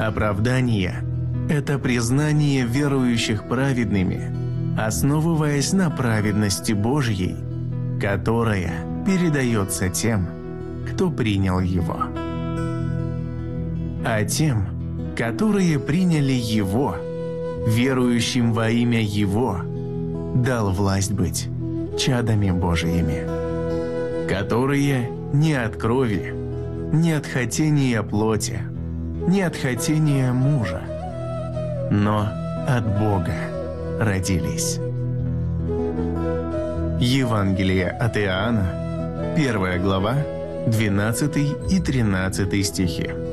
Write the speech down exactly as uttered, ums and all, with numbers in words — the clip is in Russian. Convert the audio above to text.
Оправдание – это признание верующих праведными, основываясь на праведности Божьей, которая передается тем, кто принял Его. А тем, которые приняли Его, верующим во имя Его, дал власть быть чадами Божиими, которые не от крови, не от хотения плоти, не от хотения мужа, но от Бога родились. Евангелие от Иоанна, первая глава, двенадцатый и тринадцатый стихи.